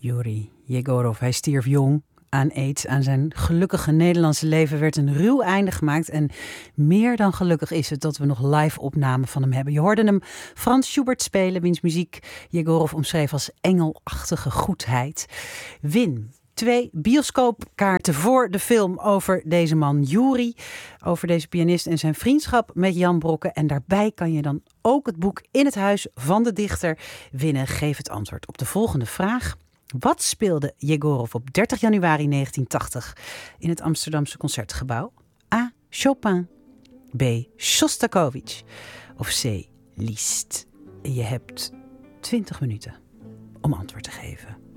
Juri Jegorov, hij stierf jong aan aids. Aan zijn gelukkige Nederlandse leven werd een ruw einde gemaakt. En meer dan gelukkig is het dat we nog live opnamen van hem hebben. Je hoorde hem Franz Schubert spelen, wiens muziek Jegorov omschreef als engelachtige goedheid. Win 2 bioscoopkaarten voor de film over deze man Juri, over deze pianist en zijn vriendschap met Jan Brokken. En daarbij kan je dan ook het boek In het huis van de dichter winnen. Geef het antwoord op de volgende vraag. Wat speelde Jegorov op 30 januari 1980 in het Amsterdamse Concertgebouw? A. Chopin, B. Shostakovich of C. Liszt? Je hebt 20 minuten om antwoord te geven.